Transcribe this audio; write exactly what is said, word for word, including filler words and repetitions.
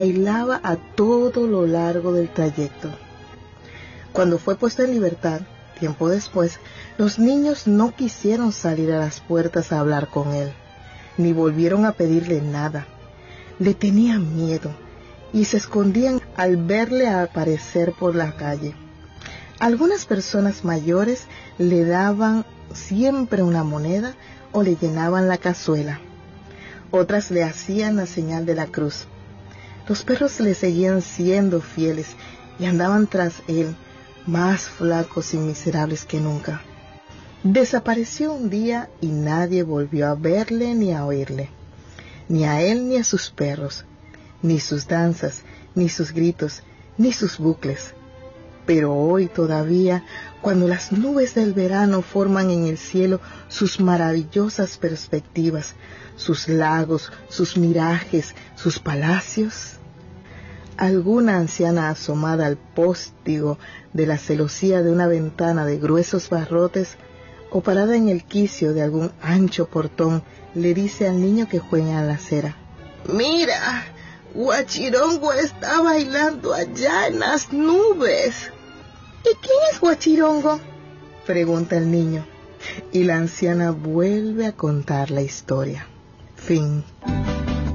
bailaba a todo lo largo del trayecto. Cuando fue puesto en libertad, tiempo después, los niños no quisieron salir a las puertas a hablar con él, ni volvieron a pedirle nada. Le tenían miedo y se escondían al verle aparecer por la calle. Algunas personas mayores le daban siempre una moneda o le llenaban la cazuela. Otras le hacían la señal de la cruz. Los perros le seguían siendo fieles y andaban tras él, más flacos y miserables que nunca. Desapareció un día y nadie volvió a verle ni a oírle, ni a él ni a sus perros, ni sus danzas, ni sus gritos, ni sus bucles. Pero hoy todavía, cuando las nubes del verano forman en el cielo sus maravillosas perspectivas, sus lagos, sus mirajes, sus palacios, alguna anciana asomada al póstigo de la celosía de una ventana de gruesos barrotes o parada en el quicio de algún ancho portón le dice al niño que juega en la acera: «Mira, Guachirongo está bailando allá en las nubes». «¿Y quién es Guachirongo?», pregunta el niño, y la anciana vuelve a contar la historia. Fin.